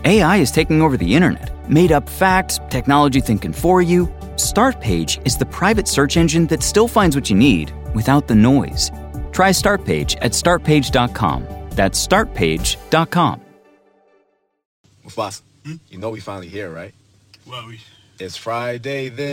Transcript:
AI is taking over the internet. Made up facts, technology thinking for you. Startpage is the private search engine that still finds what you need without the noise. Try Startpage at startpage.com. That's startpage.com. Mufasa, you know we finally here, right? Well, It's Friday then.